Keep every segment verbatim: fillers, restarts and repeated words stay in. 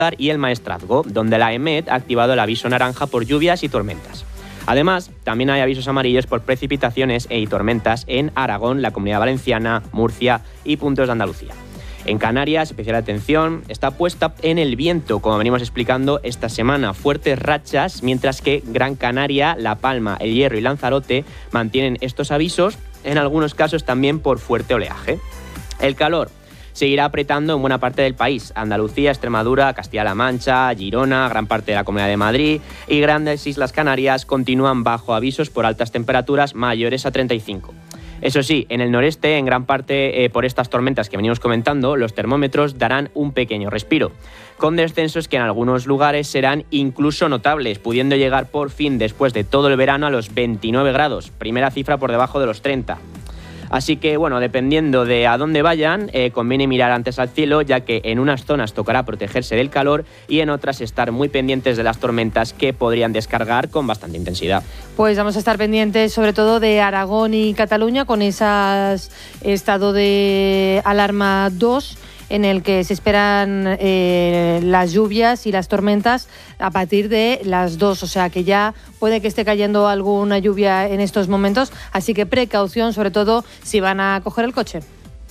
y el Maestrazgo, donde la EMET ha activado el aviso naranja por lluvias y tormentas. Además, también hay avisos amarillos por precipitaciones y tormentas en Aragón, la Comunidad Valenciana, Murcia y puntos de Andalucía. En Canarias, especial atención está puesta en el viento, como venimos explicando esta semana, fuertes rachas, mientras que Gran Canaria, La Palma, El Hierro y Lanzarote mantienen estos avisos, en algunos casos también por fuerte oleaje. El calor seguirá apretando en buena parte del país. Andalucía, Extremadura, Castilla-La Mancha, Girona, gran parte de la Comunidad de Madrid y grandes Islas Canarias continúan bajo avisos por altas temperaturas mayores a treinta y cinco. Eso sí, en el noreste, en gran parte eh, por estas tormentas que venimos comentando, los termómetros darán un pequeño respiro, con descensos que en algunos lugares serán incluso notables, pudiendo llegar por fin después de todo el verano a los veintinueve grados, primera cifra por debajo de los treinta. Así que, bueno, dependiendo de a dónde vayan, eh, conviene mirar antes al cielo, ya que en unas zonas tocará protegerse del calor y en otras estar muy pendientes de las tormentas que podrían descargar con bastante intensidad. Pues vamos a estar pendientes sobre todo de Aragón y Cataluña con ese estado de alarma dos, en el que se esperan eh, las lluvias y las tormentas a partir de las dos, o sea que ya puede que esté cayendo alguna lluvia en estos momentos, así que precaución, sobre todo si van a coger el coche.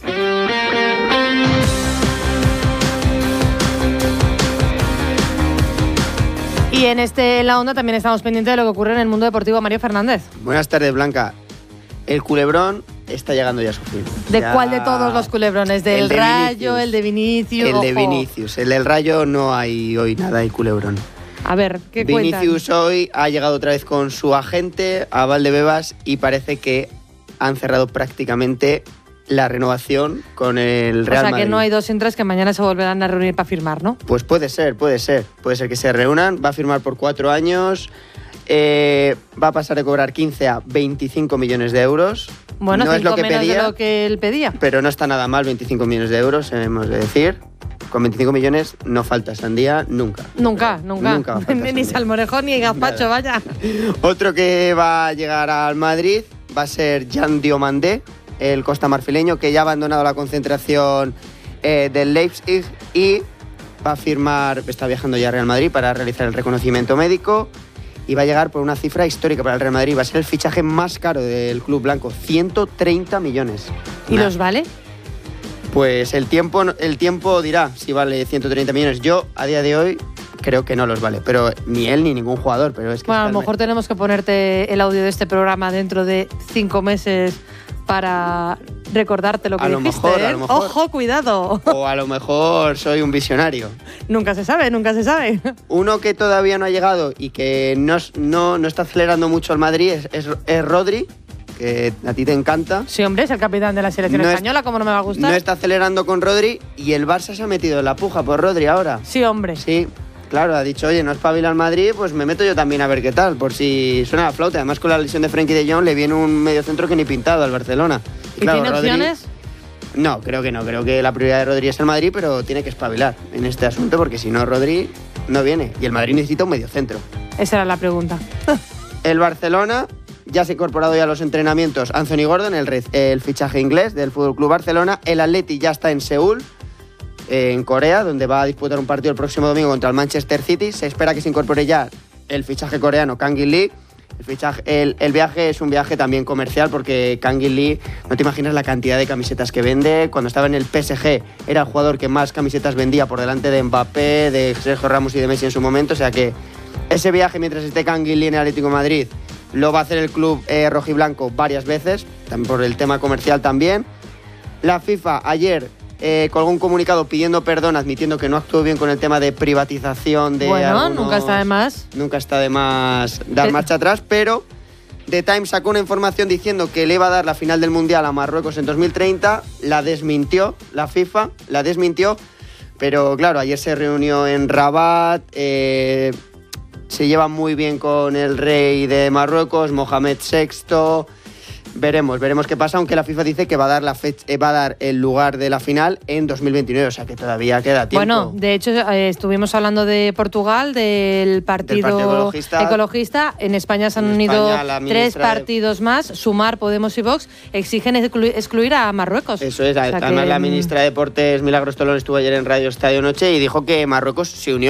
Y en este La Onda también estamos pendientes de lo que ocurre en el mundo deportivo. Mario Fernández. Buenas tardes, Blanca. El culebrón está llegando ya a su fin. ¿De ya... cuál de todos los culebrones? ¿Del de Rayo, el de Vinicius? El de Ojo. Vinicius. El del Rayo no hay hoy nada, hay culebrón. A ver, ¿qué cuentan? Vinicius hoy ha llegado otra vez con su agente a Valdebebas y parece que han cerrado prácticamente la renovación con el Real Madrid. O sea, Madrid. que no hay dos sin tres, que mañana se volverán a reunir para firmar, ¿no? Pues puede ser, puede ser. Puede ser que se reúnan, va a firmar por cuatro años, eh, va a pasar de cobrar quince a veinticinco millones de euros. Bueno, no es lo que menos pedía, de lo que él pedía. Pero no está nada mal veinticinco millones de euros, hemos de decir. Con veinticinco millones no falta sandía nunca. Nunca, nunca. Nunca va a faltar Ni sandía. salmorejón ni gazpacho, vaya. Otro que va a llegar al Madrid va a ser Jan Diomandé, el costamarfileño, que ya ha abandonado la concentración eh, del Leipzig y va a firmar, está viajando ya a Real Madrid para realizar el reconocimiento médico y va a llegar por una cifra histórica para el Real Madrid. Va a ser el fichaje más caro del club blanco, ciento treinta millones. ¿Y Nah. los vale? Pues el tiempo, el tiempo dirá si vale ciento treinta millones. Yo, a día de hoy, creo que no los vale, pero ni él ni ningún jugador. Pero es que Bueno, a lo está- mejor tenemos que ponerte el audio de este programa dentro de cinco meses para recordarte lo que A lo dijiste, mejor, ¿eh? a lo mejor. Ojo, cuidado. O a lo mejor soy un visionario. Nunca se sabe, nunca se sabe. Uno que todavía no ha llegado y que no, no, no está acelerando mucho al Madrid es, es, es Rodri, que a ti te encanta. Sí, hombre, es el capitán de la selección No es- española, ¿cómo no me va a gustar? No está acelerando con Rodri y el Barça se ha metido en la puja por Rodri ahora. Sí, hombre. Sí, claro, ha dicho, oye, no espabila al Madrid, pues me meto yo también a ver qué tal, por si suena la flauta. Además, con la lesión de Frenkie de Jong le viene un mediocentro que ni pintado al Barcelona. ¿Y claro, tiene Rodri- opciones? No, creo que no. Creo que la prioridad de Rodri es el Madrid, pero tiene que espabilar en este asunto porque si no, Rodri no viene. Y el Madrid necesita un mediocentro. Esa era la pregunta. El Barcelona ya se ha incorporado ya a los entrenamientos Anthony Gordon, el, re- el fichaje inglés del F C Barcelona. El Atleti ya está en Seúl, eh, en Corea, donde va a disputar un partido el próximo domingo contra el Manchester City. Se espera que se incorpore ya el fichaje coreano Kang-in Lee. El, fichaje, el, el viaje es un viaje también comercial porque Kang-in Lee, no te imaginas la cantidad de camisetas que vende. Cuando estaba en el P S G era el jugador que más camisetas vendía por delante de Mbappé, de Sergio Ramos y de Messi en su momento. O sea que ese viaje mientras esté Kang-in Lee en el Atlético de Madrid lo va a hacer el club eh, rojiblanco varias veces, también por el tema comercial también. La FIFA ayer eh, colgó un comunicado pidiendo perdón, admitiendo que no actuó bien con el tema de privatización de Bueno, algunos- nunca está de más. Nunca está de más dar Eh. marcha atrás, pero The Times sacó una información diciendo que le iba a dar la final del Mundial a Marruecos en dos mil treinta, la desmintió la FIFA, la desmintió, pero claro, ayer se reunió en Rabat, eh, se lleva muy bien con el rey de Marruecos, Mohamed sexto, Veremos, veremos qué pasa, aunque la FIFA dice que va a dar la fecha, eh, va a dar el lugar de la final en dos mil veintinueve, o sea que todavía queda tiempo. Bueno, de hecho eh, estuvimos hablando de Portugal, del partido, del partido ecologista. ecologista. En España se han en unido España, tres de... partidos más. Sumar, Podemos y Vox exigen exclu- excluir a Marruecos. Eso es, o sea además que... la ministra de Deportes, Milagros Tolón, estuvo ayer en Radio Estadio Noche y dijo que Marruecos se unió